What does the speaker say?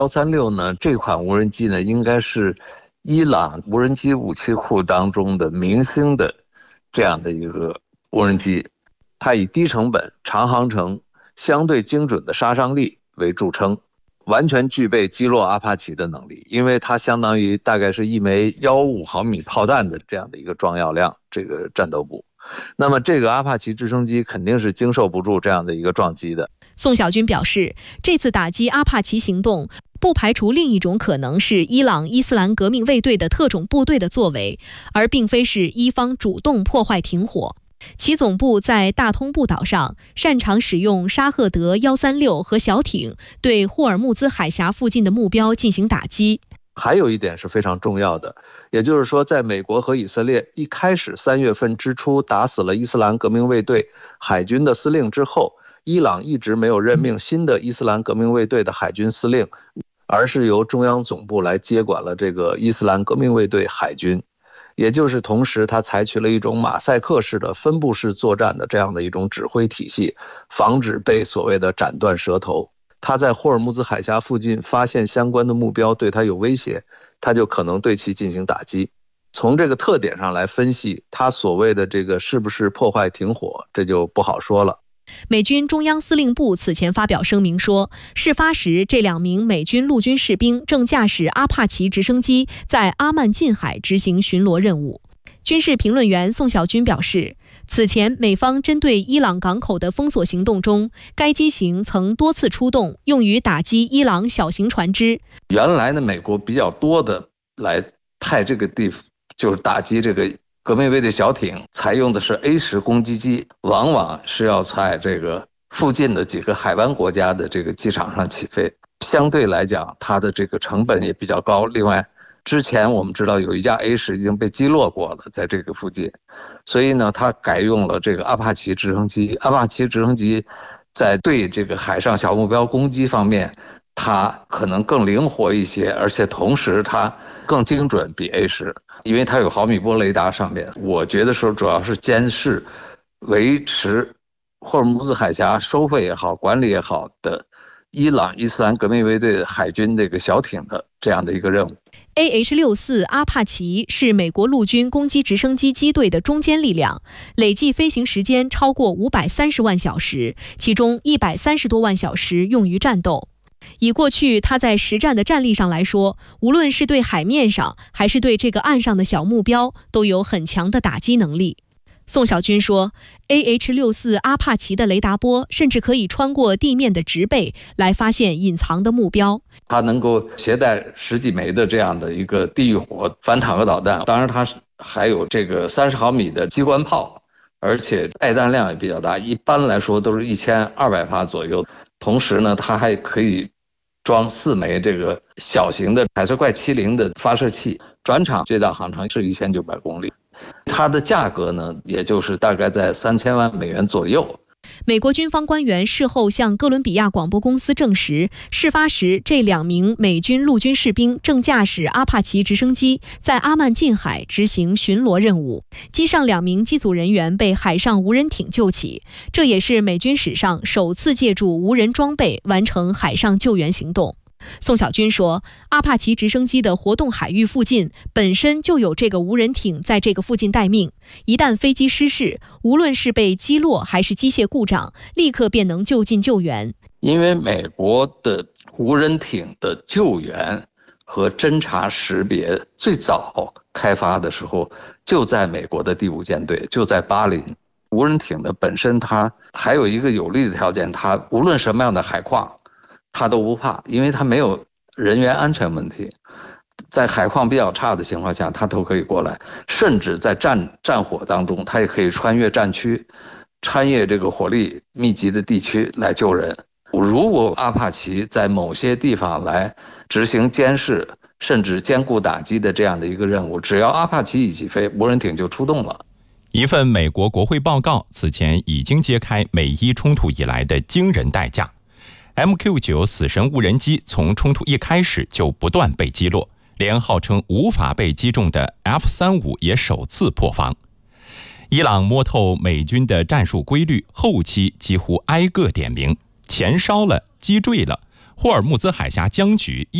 136呢，这款无人机呢，应该是伊朗无人机武器库当中的明星的这样的一个无人机。它以低成本、长航程、相对精准的杀伤力为著称，完全具备击落阿帕奇的能力，因为它相当于大概是一枚155毫米炮弹的这样的一个装药量，这个战斗部。那么这个阿帕奇直升机肯定是经受不住这样的一个撞击的。 宋小军表示，这次打击阿帕奇行动不排除另一种可能是伊朗伊斯兰革命卫队的特种部队的作为，而并非是伊方主动破坏停火。其总部在大通布岛上，擅长使用沙赫德136和小艇对霍尔木兹海峡附近的目标进行打击。 还有一点是非常重要的，也就是说，在美国和以色列一开始3月份之初打死了伊斯兰革命卫队海军的司令之后，伊朗一直没有任命新的伊斯兰革命卫队的海军司令，而是由中央总部来接管了这个伊斯兰革命卫队海军。也就是同时他采取了一种马赛克式的分布式作战的这样的一种指挥体系，防止被所谓的斩断舌头。他在霍尔木兹海峡附近发现相关的目标对他有威胁，他就可能对其进行打击。从这个特点上来分析，他所谓的这个是不是破坏停火，这就不好说了。 美军中央司令部此前发表声明说，事发时这2名美军陆军士兵正驾驶阿帕奇直升机在阿曼近海执行巡逻任务。军事评论员宋小军表示，此前美方针对伊朗港口的封锁行动中，该机型曾多次出动，用于打击伊朗小型船只。 原来呢，美国比较多的来派这个地方，就是打击这个革命卫队小艇，采用的是 A10攻击机，往往是要在这个附近的几个海湾国家的这个机场上起飞，相对来讲它的这个成本也比较高。另外之前我们知道有一架 A10已经被击落过了，在这个附近，所以呢它改用了这个阿帕奇直升机。阿帕奇直升机在对这个海上小目标攻击方面，它可能更灵活一些，而且同时它更精准，比 A10， 因为它有毫米波雷达上面。我觉得说主要是监视维持霍尔木兹海峡收费也好，管理也好的伊朗伊斯兰革命卫队海军这个小艇的这样的一个任务。 AH-64阿帕奇是美国陆军攻击直升机机队的中坚力量，累计飞行时间超过530万小时，其中130多万小时用于战斗。以过去它在实战的战力上来说，无论是对海面上还是对这个岸上的小目标，都有很强的打击能力。宋小军说， AH-64阿帕奇的雷达波甚至可以穿过地面的植被来发现隐藏的目标。 它能够携带10几枚的这样的一个地狱火反坦克导弹，当然它还有这个30毫米的机关炮，而且带弹量也比较大，一般来说都是1200发左右。同时呢，它还可以装4枚这个小型的海蛇怪70的发射器，转场最大航程是1900公里。它的价格呢，也就是大概在3000万美元左右。 美国军方官员事后向哥伦比亚广播公司证实，事发时这2名美军陆军士兵正驾驶阿帕奇直升机在阿曼近海执行巡逻任务，机上2名机组人员被海上无人艇救起，这也是美军史上首次借助无人装备完成海上救援行动。宋小军说，阿帕奇直升机的活动海域附近本身就有这个无人艇在这个附近待命，一旦飞机失事，无论是被击落还是机械故障，立刻便能就近救援。 因为美国的无人艇的救援和侦察识别最早开发的时候就在美国的第5舰队，就在巴林。无人艇的本身它还有一个有利的条件，它无论什么样的海况它都不怕，因为它没有人员安全问题，在海况比较差的情况下它都可以过来，甚至在战火当中它也可以穿越战区，穿越这个火力密集的地区来救人。如果阿帕奇在某些地方来执行监视甚至兼顾打击的这样的一个任务，只要阿帕奇一起飞，无人艇就出动了。 一份美国国会报告此前已经揭开美伊冲突以来的惊人代价。MQ-9死神无人机从冲突一开始就不断被击落，连号称无法被击中的 F-35也首次破防。伊朗摸透美军的战术规律，后期几乎挨个点名，前烧了，击坠了， 霍尔木兹海峡僵局